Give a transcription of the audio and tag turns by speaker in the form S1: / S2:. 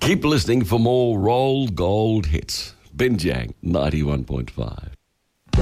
S1: Keep listening for more Roll Gold hits. Binjang 91.5.